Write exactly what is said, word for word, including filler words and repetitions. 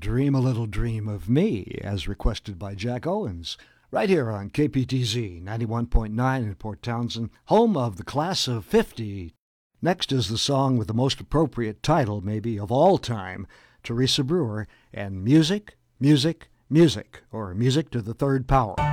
Dream a Little Dream of Me, as requested by Jack Owens, right here on K P T Z ninety-one point nine in Port Townsend, home of the class of fifty. Next is the song with the most appropriate title, maybe, of all time, Teresa Brewer, and Music, Music, Music, or Music to the Third Power.